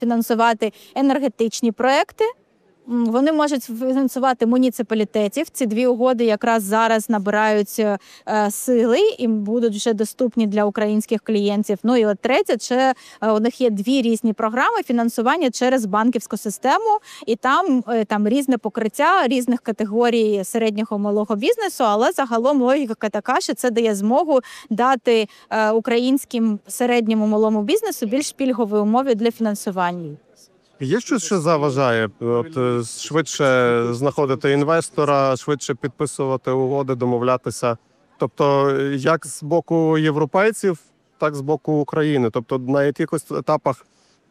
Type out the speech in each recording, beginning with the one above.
фінансувати енергетичні проекти. Вони можуть фінансувати муніципалітетів. Ці дві угоди якраз зараз набирають сили і будуть вже доступні для українських клієнтів. Ну і от третє, це у них є дві різні програми фінансування через банківську систему. І там різне покриття різних категорій середнього малого бізнесу, але загалом логіка така, що це дає змогу дати українським середньому малому бізнесу більш пільгові умови для фінансування. Є щось, що заважає швидше знаходити інвестора, швидше підписувати угоди, домовлятися? Тобто, як з боку європейців, так з боку України. Тобто, на якихось етапах,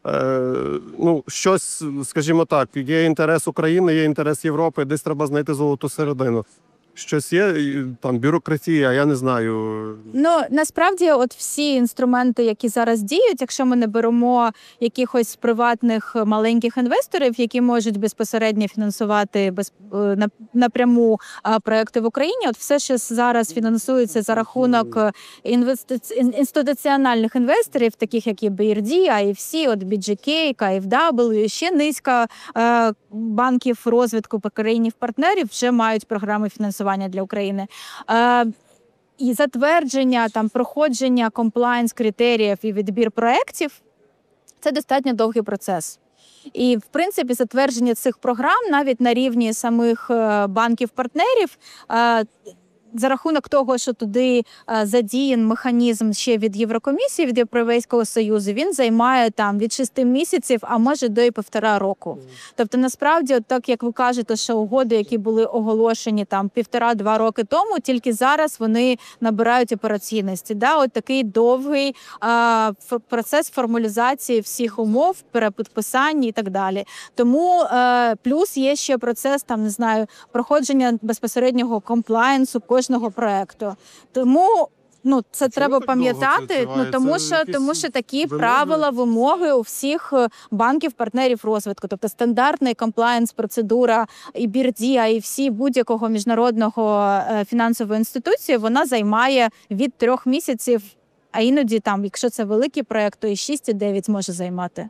щось, скажімо так, є інтерес України, є інтерес Європи, десь треба знайти золоту середину. Щось є, там, бюрократія, я не знаю. Насправді, от всі інструменти, які зараз діють, якщо ми не беремо якихось приватних маленьких інвесторів, які можуть безпосередньо фінансувати напряму проекти в Україні, от все, що зараз фінансується за рахунок інституціональних інвесторів, таких як EBRD, IFC, от BGK, KfW, ще низка банків розвитку країн-партнерів вже мають програми фінансування для України. І затвердження, проходження комплаєнс-критеріїв і відбір проєктів – це достатньо довгий процес. І, в принципі, затвердження цих програм навіть на рівні самих банків-партнерів за рахунок того, що туди задіян механізм ще від Єврокомісії, від Європейського Союзу, він займає від 6 місяців, а може до і 1,5 року. Тобто, насправді, от так як ви кажете, що угоди, які були оголошені 1,5-2 роки тому, тільки зараз вони набирають операційності. От такий довгий процес формалізації всіх умов, перепідписання і так далі. Тому плюс є ще процес, проходження безпосереднього комплаєнсу кожного проекту. Тому це треба пам'ятати, тому що такі правила, вимоги у всіх банків-партнерів розвитку. Тобто стандартна комплаєнс-процедура EBRD, IFC, будь-якого міжнародного фінансової інституції, вона займає від 3 місяців, а іноді, якщо це великий проєкт, то і 6, і 9 може займати.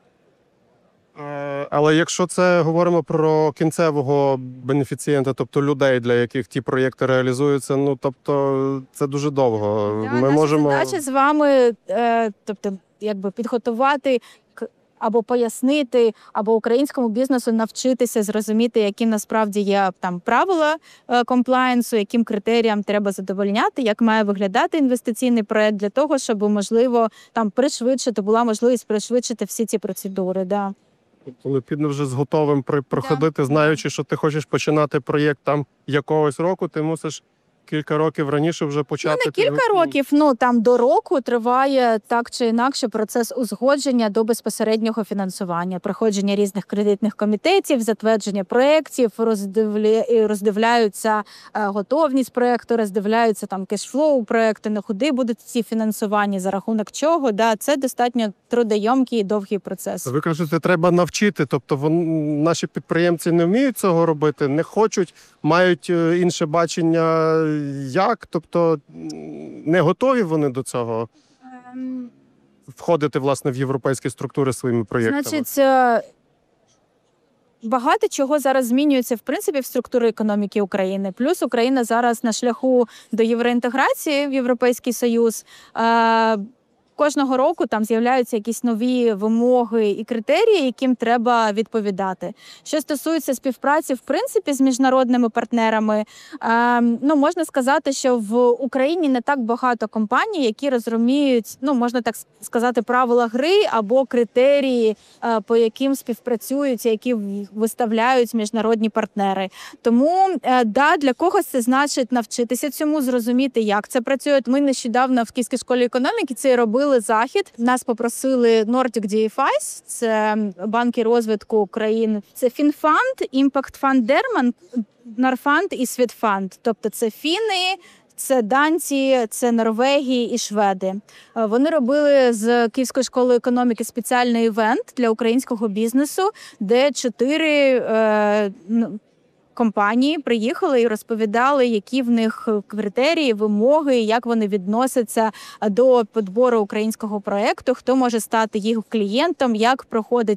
Але якщо це говоримо про кінцевого бенефіцієнта, тобто людей, для яких ті проєкти реалізуються, тобто це дуже довго. Наша задача з вами підготувати або пояснити, або українському бізнесу навчитися зрозуміти, які насправді є правила комплаєнсу, яким критеріям треба задовольняти, як має виглядати інвестиційний проєкт для того, щоб, можливо, була можливість пришвидшити всі ці процедури. Да. Необхідно вже з готовим проходити, знаючи, що ти хочеш починати проєкт якогось року, ти мусиш кілька років раніше вже почати. Не кілька років, до року триває так чи інакше процес узгодження до безпосереднього фінансування, проходження різних кредитних комітетів, затвердження проєктів, роздивляються готовність проєкту, роздивляються кешфлоу проєкту, на куди будуть ці фінансування, за рахунок чого. Це достатньо трудоємкий і довгий процес. Ви кажете, треба навчити, тобто наші підприємці не вміють цього робити, не хочуть, мають інше бачення, як? Тобто не готові вони до цього входити, власне, в європейські структури своїми проєктами? Багато чого зараз змінюється, в принципі, в структурі економіки України. Плюс Україна зараз на шляху до євроінтеграції в Європейський Союз. Кожного року з'являються якісь нові вимоги і критерії, яким треба відповідати. Що стосується співпраці, в принципі, з міжнародними партнерами, можна сказати, що в Україні не так багато компаній, які розуміють, можна так сказати, правила гри або критерії, по яким співпрацюють, які виставляють міжнародні партнери. Тому, для когось це значить навчитися цьому, зрозуміти, як це працює. Ми нещодавно в Київській школі економіки це робили захід. Нас попросили Nordic DFIs, це банки розвитку країн. Це Фінфанд, Impact Fund Derman, Norfund і Світфанд. Тобто це фіни, це данці, це Норвегії і шведи. Вони робили з Київської школи економіки спеціальний івент для українського бізнесу, де 4 компанії приїхали і розповідали, які в них критерії, вимоги, як вони відносяться до підбору українського проекту, хто може стати їх клієнтом, як проходить